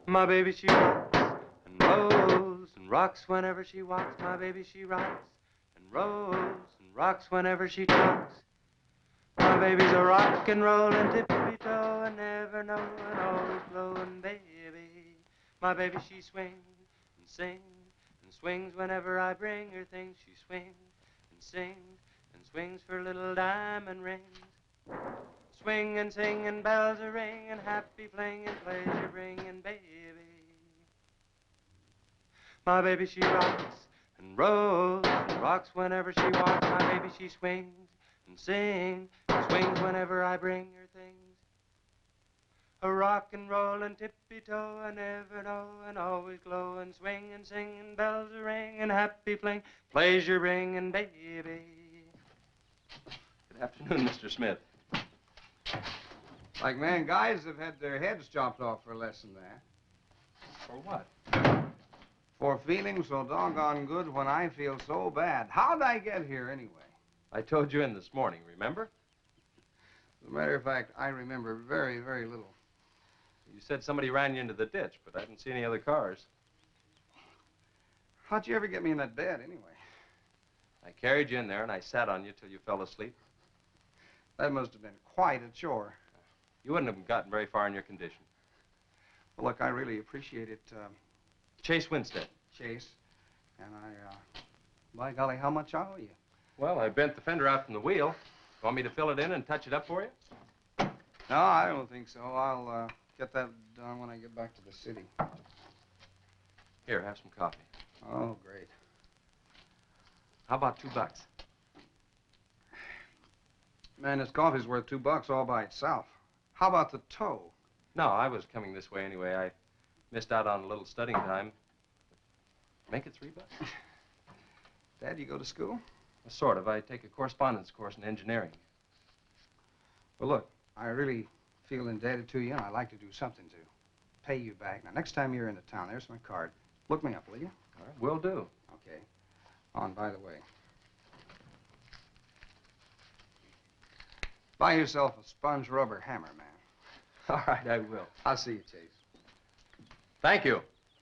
My baby, she rocks and rolls and rocks whenever she walks. My baby, she rocks and rolls and rocks whenever she talks. My baby's a rock and rollin' tippy-toe and never knowin', always glowin' baby. My baby, she swings and sings and swings whenever I bring her things. She swings and sings and swings for little diamond rings. Swing and sing and bells are ringing, happy fling and pleasure bringing baby. My baby, she rocks and rolls and rocks whenever she walks. My baby, she swings and sings and swings whenever I bring her things. A rock and roll and tippy-toe, I never know, and always glow and swing and sing and bells are ringing, happy fling, pleasure bringing baby. Good afternoon, Mr. Smith. Like man, guys have had their heads chopped off for less than that. For what? For feeling so doggone good when I feel so bad. How'd I get here anyway? I told you in this morning, remember? As a matter of fact, I remember very, very little. You said somebody ran you into the ditch, but I didn't see any other cars. How'd you ever get me in that bed anyway? I carried you in there and I sat on you till you fell asleep. That must have been quite a chore. You wouldn't have gotten very far in your condition. Well, look, I really appreciate it, Chase Winstead. Chase. And by golly, how much I owe you? Well, I bent the fender out from the wheel. Want me to fill it in and touch it up for you? No, I don't think so. I'll get that done when I get back to the city. Here, have some coffee. Oh, great. How about $2? Man, this coffee's worth $2 all by itself. How about the tow? No, I was coming this way anyway. I missed out on a little studying time. Make it $3. Dad, you go to school? Sort of. I take a correspondence course in engineering. Well, look, I really feel indebted to you, and I'd like to do something to pay you back. Now, next time you're in the town, there's my card. Look me up, will you? All right, will do. Okay. Oh, and by the way, buy yourself a sponge rubber hammer, man. All right, I will. I'll see you, Chase. Thank you.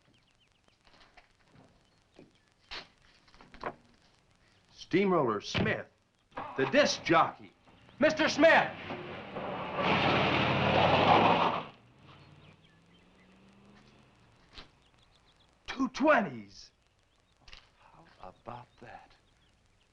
Steamroller Smith, the disc jockey. Mr. Smith! 220s. How about that?